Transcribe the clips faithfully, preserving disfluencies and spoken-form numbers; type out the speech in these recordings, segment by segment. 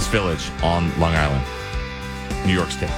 West Village on Long Island, New York State.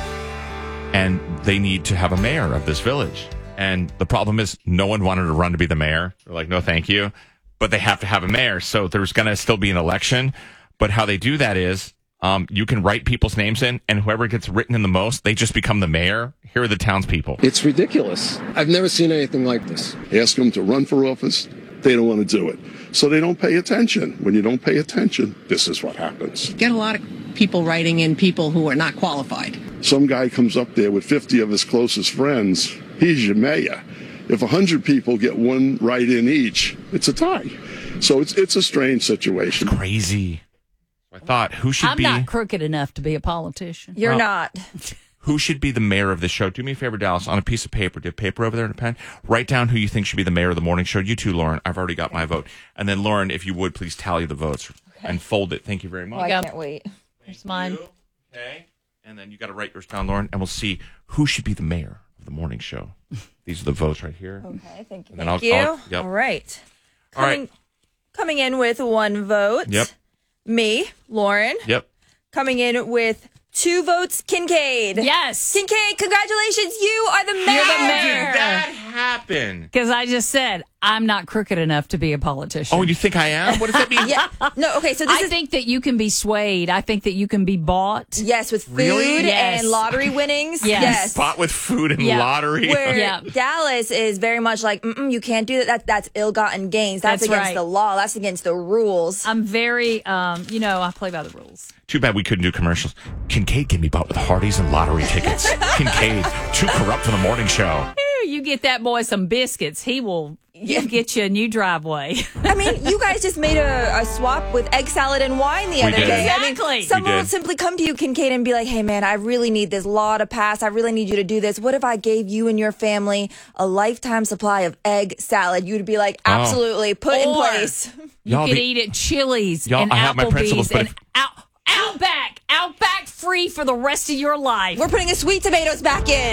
And they need to have a mayor of this village. And the problem is no one wanted to run to be the mayor. They're like, no, thank you. But they have to have a mayor. So there's going to still be an election. But how they do that is um, you can write people's names in, and whoever gets written in the most, they just become the mayor. Here are the townspeople. It's ridiculous. I've never seen anything like this. Ask them to run for office. They don't want to do it. So they don't pay attention. When you don't pay attention, this is what happens. Get a lot of people writing in people who are not qualified. Some guy comes up there with fifty of his closest friends. He's your mayor. If one hundred people get one write-in each, it's a tie. So it's it's a strange situation. Crazy. I thought, who should I'm be... not crooked enough to be a politician. You're Well, not. Who should be the mayor of the show? Do me a favor, Dallas, on a piece of paper. Do you have paper over there and a pen? Write down who you think should be the mayor of the morning show. You too, Lauren. I've already got my vote. And then, Lauren, if you would, please tally the votes and fold it. Thank you very much. Oh, I Yep. can't wait. Here's mine. You. Okay. And then you got to write yours down, Lauren, and we'll see who should be the mayor of the morning show. These are the votes right here. Okay, thank you. And then Thank I'll- you. I'll- yep. All right. All Coming, right. coming in with one vote. Yep. Me, Lauren. Yep. Coming in with two votes, Kincaid. Yes. Kincaid, congratulations. You are the mayor. You're the How mayor. did that happen? Because I just said I'm not crooked enough to be a politician. Oh, you think I am? What does that mean? Yeah. No, okay, so this I is... think that you can be swayed. I think that you can be bought. Yes, with food Really? Yes. and lottery winnings. Yes. Yes. Bought with food and Yeah. lottery. Where Yeah. Dallas is very much like, Mm-mm, you can't do that. that. That's ill-gotten gains. That's, That's against right. the law. That's against the rules. I'm very, um, you know, I play by the rules. Too bad we couldn't do commercials. Kincaid can be bought with Hardee's and lottery tickets. Kincaid, too corrupt for the morning show. Ew, you get that boy some biscuits. He will he'll get you a new driveway. I mean, you guys just made a, a swap with egg salad and wine the other did. day. I Exactly. mean, someone We will did. simply come to you, Kincaid, and be like, hey, man, I really need this law to pass. I really need you to do this. What if I gave you and your family a lifetime supply of egg salad? You'd be like, absolutely, put in Or- place. You Y'all could be- eat at Chili's Y'all, and I have my principles, Applebee's but and if- out, Outback, Outback free for the rest of your life. We're putting the sweet tomatoes back in.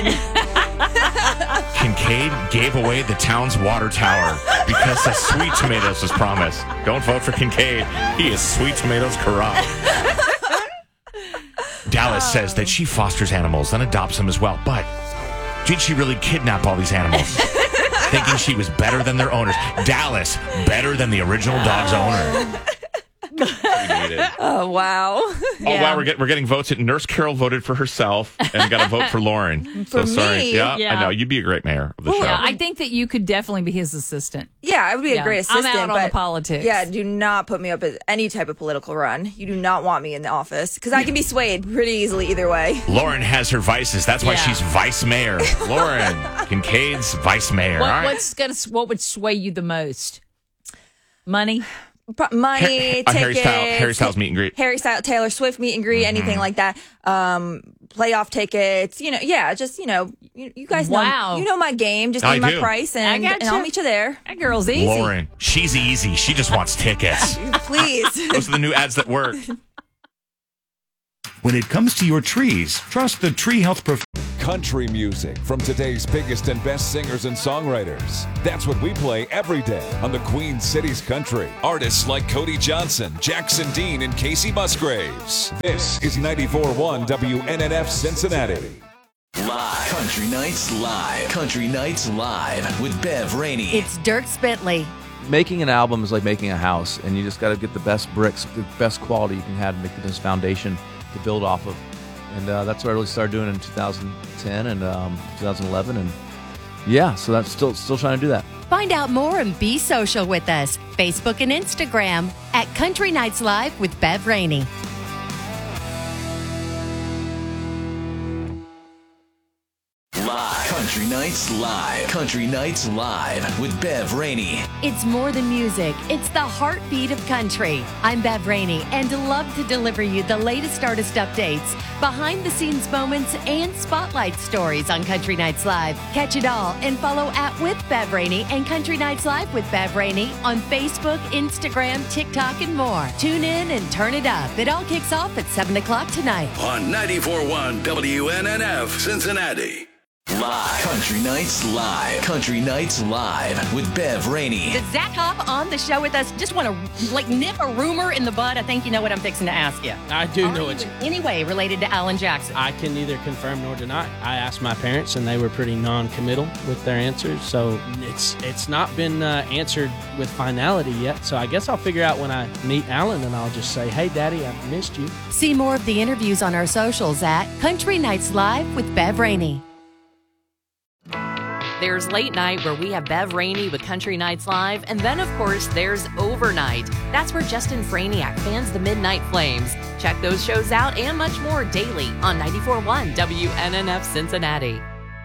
Kincaid gave away the town's water tower because the sweet tomatoes was promised. Don't vote for Kincaid. He is sweet tomatoes corrupt. Dallas says that she fosters animals and adopts them as well, but did she really kidnap all these animals? Thinking she was better than their owners. Dallas, better than the original dog's owner. We need it. Oh, wow. Oh, wow, we're, get, we're getting votes. Nurse Carol voted for herself and got a vote for Lauren. For so sorry. me? Yeah, Yeah. I know. You'd be a great mayor of the show. Yeah, I think that you could definitely be his assistant. Yeah, I would be a Yeah. great I'm assistant. out on but the politics. Yeah, do not put me up as any type of political run. You do not want me in the office because I can be swayed pretty easily either way. Lauren has her vices. That's why Yeah. she's vice mayor. Lauren, Kincaid's vice mayor. What, All right. what's gonna what would sway you the most? Money? Pro- Money, Uh, tickets, Harry Styles, Harry Styles meet and greet. Harry Styles, Taylor Swift meet and greet, Mm-hmm. anything like that. Um, playoff tickets, you know, yeah, just you know, you, you guys know, Wow. you know my game. Just I give me my do. price, I and, gotcha. and I'll meet you there. That girl's easy. Lauren, she's easy. She just wants tickets. Please. Those are the new ads that work. When it comes to your trees, trust the tree health professional. Country music from today's biggest and best singers and songwriters. That's what we play every day on the Queen Cities Country. Artists like Cody Johnson, Jackson Dean, and Casey Musgraves. This is ninety-four point one W N N F Cincinnati. Live. Country Nights Live. Country Nights Live with Bev Rainey. It's Dirk Bentley. Making an album is like making a house, and you just got to get the best bricks, the best quality you can have to make this foundation to build off of. And uh, that's what I really started doing in two thousand ten and um, two thousand eleven, and yeah, so that's still still trying to do that. Find out more and be social with us. Facebook and Instagram at Country Nights Live with Bev Rainey. Live. Country Nights Live. Country Nights Live with Bev Rainey. It's more than music. It's the heartbeat of country. I'm Bev Rainey and love to deliver you the latest artist updates, behind-the-scenes moments, and spotlight stories on Country Nights Live. Catch it all and follow at With Bev Rainey and Country Nights Live with Bev Rainey on Facebook, Instagram, TikTok, and more. Tune in and turn it up. It all kicks off at seven o'clock tonight. On ninety-four point one W N N F Cincinnati. Live. Country Nights Live. Country Nights Live with Bev Rainey. Did Zach hop on the show with us? Just want to like nip a rumor in the bud. I think you know what I'm fixing to ask you. I do Are know you it's in any way related to Alan Jackson. I can neither confirm nor deny. I asked my parents, and they were pretty non-committal with their answers. So it's it's not been uh, answered with finality yet. So I guess I'll figure out when I meet Alan, and I'll just say, "Hey, Daddy, I missed you." See more of the interviews on our socials at Country Nights Live with Bev Rainey. There's late night where we have Bev Rainey with Country Nights Live, and then of course there's overnight. That's where Justin Franiak fans the Midnight Flames. Check those shows out and much more daily on ninety-four point one W N N F Cincinnati.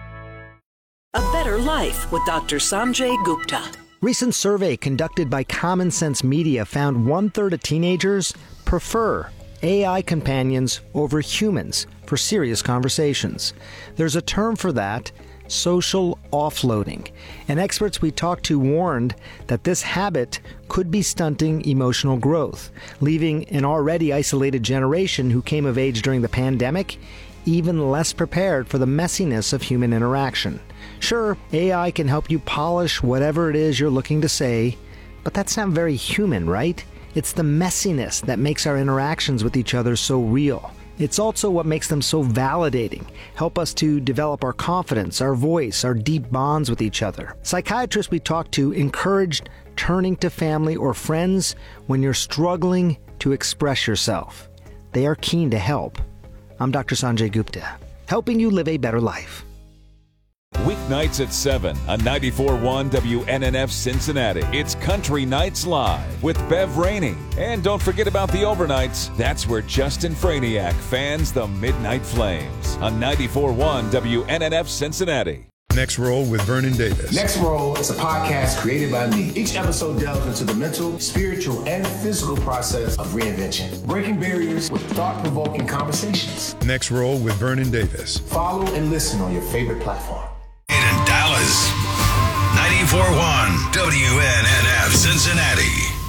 A Better Life with Doctor Sanjay Gupta. Recent survey conducted by Common Sense Media found one-third of teenagers prefer A I companions over humans for serious conversations. There's a term for that: social offloading. And experts we talked to warned that this habit could be stunting emotional growth, leaving an already isolated generation who came of age during the pandemic even less prepared for the messiness of human interaction. Sure, A I can help you polish whatever it is you're looking to say, but that's not very human, right? It's the messiness that makes our interactions with each other so real. It's also what makes them so validating, help us to develop our confidence, our voice, our deep bonds with each other. Psychiatrists we talked to encouraged turning to family or friends when you're struggling to express yourself. They are keen to help. I'm Doctor Sanjay Gupta, helping you live a better life. Weeknights at seven on ninety-four point one W N N F Cincinnati. It's Country Nights Live with Bev Rainey. And don't forget about the overnights. That's where Justin Franiak fans the Midnight Flames on ninety-four point one W N N F Cincinnati. Next Roll with Vernon Davis. Next Roll is a podcast created by me. Each episode delves into the mental, spiritual, and physical process of reinvention, breaking barriers with thought-provoking conversations. Next Roll with Vernon Davis. Follow and listen on your favorite platform. In Dallas, ninety-four point one W N N F Cincinnati.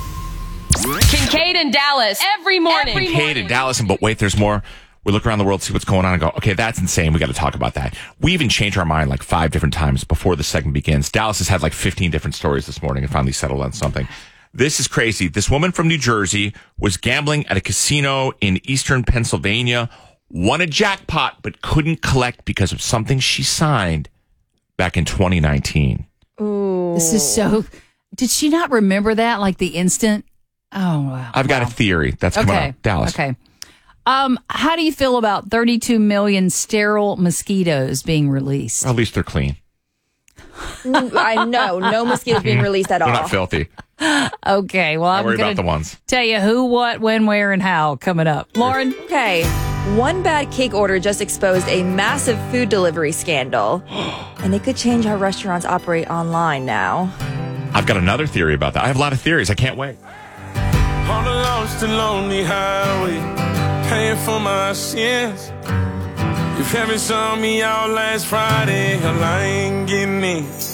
Kincaid in Dallas every morning. Every Kincaid morning. in Dallas, and but wait, there's more. We look around the world, see what's going on, and go, okay, that's insane. We got to talk about that. We even change our mind like five different times before the segment begins. Dallas has had like fifteen different stories this morning and finally settled on something. This is crazy. This woman from New Jersey was gambling at a casino in eastern Pennsylvania, won a jackpot, but couldn't collect because of something she signed back in twenty nineteen. Ooh. This is so... Did she not remember that, like the instant? Oh, wow. I've got wow. a theory that's coming okay. up. Dallas. Okay. Um, how do you feel about thirty-two million sterile mosquitoes being released? Or at least they're clean. I know. No mosquitoes being released at all. They're not filthy. Okay. Well, I I'm worry going about the ones. Tell you who, what, when, where, and how coming up. Lauren? Okay. One bad cake order just exposed a massive food delivery scandal. And it could change how restaurants operate online now. I've got another theory about that. I have a lot of theories. I can't wait. On the lost and lonely highway, paying for my sins. If heaven saw me out last Friday, hell, I ain't getting in.